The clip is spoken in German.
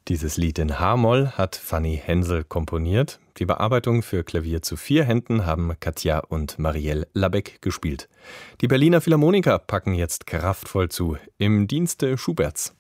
Dieses Lied in H-Moll hat Fanny Hensel komponiert. Die Bearbeitung für Klavier zu 4 Händen haben Katja und Marielle Labeck gespielt. Die Berliner Philharmoniker packen jetzt kraftvoll zu, im Dienste Schuberts.